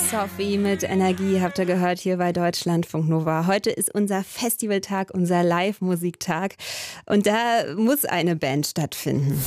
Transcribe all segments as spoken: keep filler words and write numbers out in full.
Sophie mit Energie habt ihr gehört hier bei Deutschlandfunk Nova. Heute ist unser Festivaltag, unser Live-Musiktag und da muss eine Band stattfinden.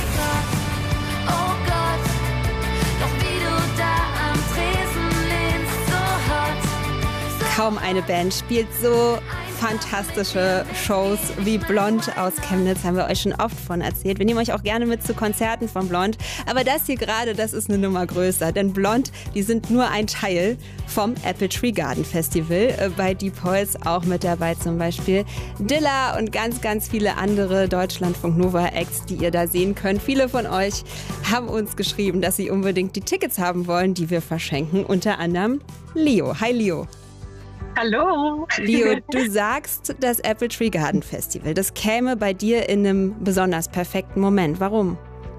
Kaum eine Band spielt so fantastische Shows wie Blond aus Chemnitz, haben wir euch schon oft von erzählt. Wir nehmen euch auch gerne mit zu Konzerten von Blond, aber das hier gerade, das ist eine Nummer größer, denn Blond, die sind nur ein Teil vom Apple Tree Garden Festival, bei Deep Holz auch mit dabei zum Beispiel Dilla und ganz, ganz viele andere Deutschlandfunk Nova Acts, die ihr da sehen könnt. Viele von euch haben uns geschrieben, dass sie unbedingt die Tickets haben wollen, die wir verschenken, unter anderem Leo. Hi Leo. Hallo. Leo, du sagst, das Apple Tree Garden Festival, das käme bei dir in einem besonders perfekten Moment. Warum?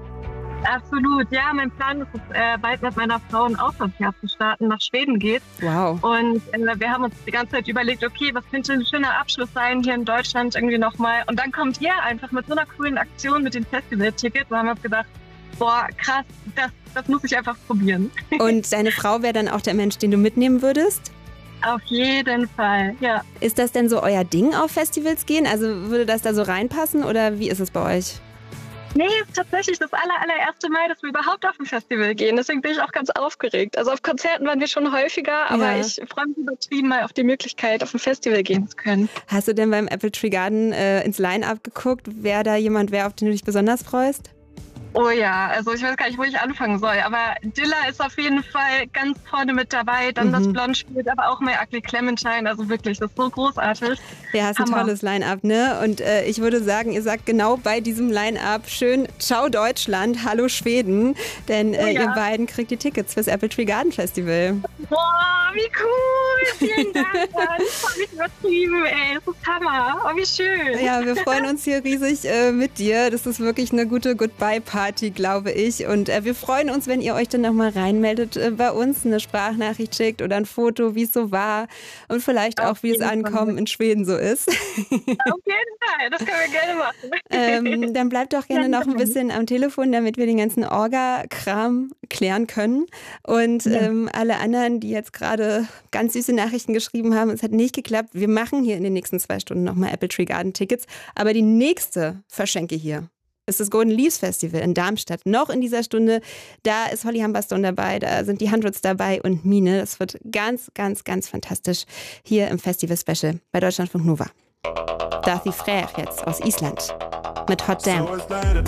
Absolut, ja. Mein Plan ist es, äh, bald mit meiner Frau ein Auslandsjahr zu starten, nach Schweden geht. Wow. Und äh, wir haben uns die ganze Zeit überlegt, okay, was könnte ein schöner Abschluss sein hier in Deutschland irgendwie nochmal. Und dann kommt ihr einfach mit so einer coolen Aktion mit den Festival-Tickets. Da haben wir uns gedacht, boah, krass, das, das muss ich einfach probieren. Und deine Frau wäre dann auch der Mensch, den du mitnehmen würdest? Auf jeden Fall, ja. Ist das denn so euer Ding, auf Festivals gehen? Also würde das da so reinpassen oder wie ist es bei euch? Nee, ist tatsächlich das aller, allererste Mal, dass wir überhaupt auf ein Festival gehen. Deswegen bin ich auch ganz aufgeregt. Also auf Konzerten waren wir schon häufiger, aber ja. Ich freue mich übertrieben mal auf die Möglichkeit, auf ein Festival gehen zu können. Hast du denn beim Apple Tree Garden äh, ins Line-Up geguckt, wer da jemand wäre, auf den du dich besonders freust? Oh ja, also ich weiß gar nicht, wo ich anfangen soll, aber Dilla ist auf jeden Fall ganz vorne mit dabei, dann mhm. das Blond spielt, aber auch My Ugly Clementine, also wirklich, das ist so großartig. Ja, ist ein Hammer. Tolles Line-Up, ne? Und äh, ich würde sagen, ihr sagt genau bei diesem Line-Up schön Ciao Deutschland, Hallo Schweden, denn äh, oh ja. ihr beiden kriegt die Tickets fürs Apple Tree Garden Festival. Boah, wie cool, vielen Dank, das hab ich übertrieben, ey, das ist Hammer, oh wie schön. Ja, wir freuen uns hier riesig äh, mit dir, das ist wirklich eine gute Goodbye-Party. Party, glaube ich. Und äh, wir freuen uns, wenn ihr euch dann nochmal reinmeldet äh, bei uns, eine Sprachnachricht schickt oder ein Foto, wie es so war und vielleicht auch, wie es Ankommen in Schweden so ist. Auf jeden Fall, das können wir gerne machen. ähm, dann bleibt doch gerne noch ein bisschen am Telefon, damit wir den ganzen Orga-Kram klären können. Und ja. ähm, alle anderen, die jetzt gerade ganz süße Nachrichten geschrieben haben, es hat nicht geklappt. Wir machen hier in den nächsten zwei Stunden nochmal Apple Tree Garden Tickets, aber die nächste Verschenke hier ist das Golden Leaves Festival in Darmstadt. Noch in dieser Stunde, da ist Holly Humberstone dabei, da sind die Hundreds dabei und Mine. Das wird ganz, ganz, ganz fantastisch hier im Festival-Special bei Deutschlandfunk Nova. Darthi Freyr jetzt aus Island mit Hot Damn.